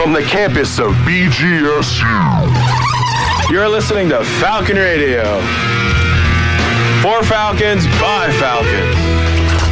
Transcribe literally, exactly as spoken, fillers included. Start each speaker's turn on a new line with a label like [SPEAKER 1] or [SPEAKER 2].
[SPEAKER 1] from the campus of B G S U.
[SPEAKER 2] You're listening to Falcon Radio. For Falcons, by Falcons.